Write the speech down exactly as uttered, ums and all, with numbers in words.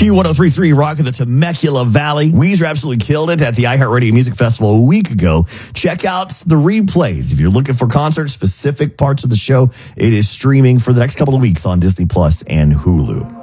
Q one oh three point three Rock in the Temecula Valley. Weezer absolutely killed it at the iHeartRadio Music Festival a week ago. Check out the replays. If you're looking for concert-specific parts of the show, it is streaming for the next couple of weeks on Disney Plus and Hulu.